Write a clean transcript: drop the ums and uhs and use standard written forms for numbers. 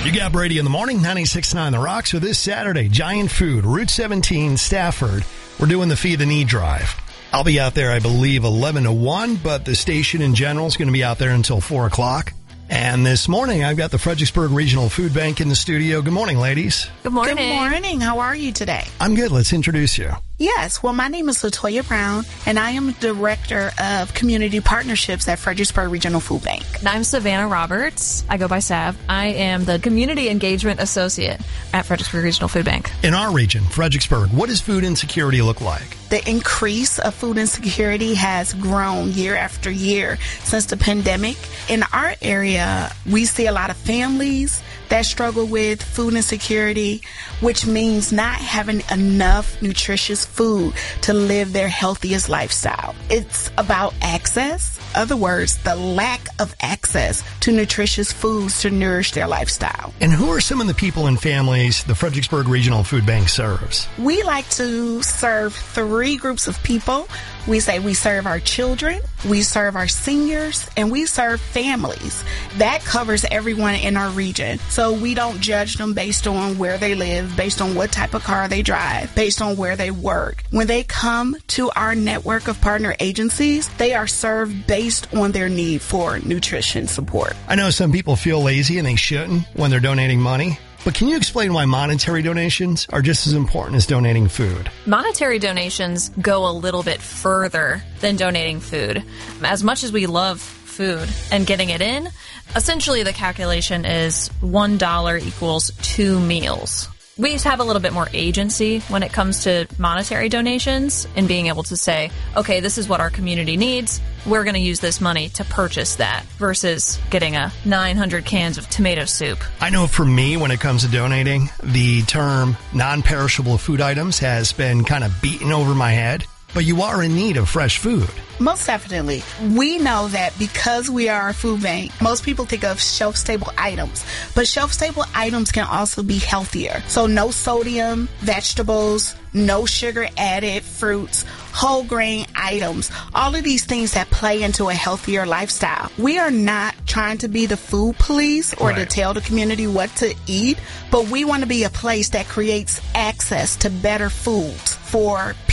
You got Brady in the morning, 96.9 The Rock. So this Saturday, Giant Food, Route 17, Stafford. We're doing the Feed the Need drive. I'll be out there, I believe, 11 to 1, but the station in general is going to be out there until 4 o'clock. And this morning, I've got the Fredericksburg Regional Food Bank in the studio. Good morning, ladies. Good morning. Good morning. How are you today? I'm good. Let's introduce you. Yes. Well, my name is Latoya Brown, and I am Director of Community Partnerships at Fredericksburg Regional Food Bank. And I'm Savannah Roberts. I go by Sav. I am the Community Engagement Associate at Fredericksburg Regional Food Bank. In our region, Fredericksburg, what does food insecurity look like? The increase of food insecurity has grown year after year since the pandemic. In our area, we see a lot of families that struggle with food insecurity, which means not having enough nutritious food to live their healthiest lifestyle. It's about access. In other words, the lack of access to nutritious foods to nourish their lifestyle. And who are some of the people and families the Fredericksburg Regional Food Bank serves? We like to serve 3 groups of people. We serve our children, we serve our seniors, and we serve families. That covers everyone in our region. So we don't judge them based on where they live, based on what type of car they drive, based on where they work. When they come to our network of partner agencies, they are served based on their need for nutrition support. I know some people feel lazy and they shouldn't when they're donating money. But can you explain why monetary donations are just as important as donating food? Monetary donations go a little bit further than donating food. As much as we love food and getting it in, essentially the calculation is $1 equals 2 meals. We have a little bit more agency when it comes to monetary donations and being able to say, okay, this is what our community needs. We're going to use this money to purchase that versus getting 900 cans of tomato soup. I know for me, when it comes to donating, the term non-perishable food items has been kind of beaten over my head. But you are in need of fresh food. Most definitely. We know that because we are a food bank, most people think of shelf-stable items. But shelf-stable items can also be healthier. So no sodium, vegetables, no sugar-added fruits, whole grain items, all of these things that play into a healthier lifestyle. We are not trying to be the food police or to tell the community what to eat, but we want to be a place that creates access to better foods for